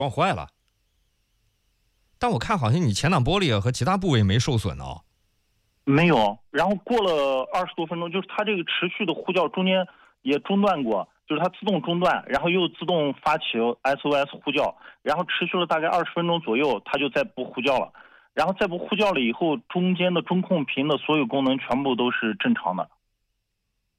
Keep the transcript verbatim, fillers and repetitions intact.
撞坏了。但我看好像你前挡玻璃和其他部位没受损哦。 没有，然后过了二十多分钟，就是它这个持续的呼叫中间也中断过，就是它自动中断，然后又自动发起 S O S 呼叫，然后持续了大概二十分钟左右，它就再不呼叫了，然后再不呼叫了以后，中间的中控屏的所有功能全部都是正常的。